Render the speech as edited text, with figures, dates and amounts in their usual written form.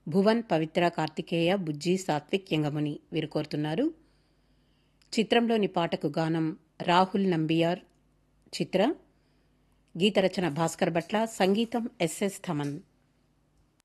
భువన్, పవిత్ర, కార్తికేయ, బుజ్జి, సాత్విక్, యంగముని వీరు కోరుతున్నారు. చిత్రంలోని పాటకు గానం రాహుల్ నంబియార్. చిత్ర గీత రచన భాస్కర్ భట్ల, సంగీతం ఎస్ఎస్ థమన్.